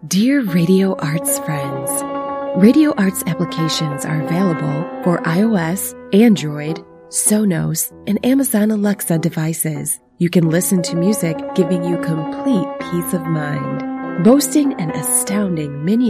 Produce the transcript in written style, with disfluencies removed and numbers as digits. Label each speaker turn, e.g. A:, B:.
A: Dear Radio Arts friends, Radio Arts applications are available for iOS, Android, Sonos, and Amazon Alexa devices. You can listen to music, giving you complete peace of mind. Boasting an astounding mini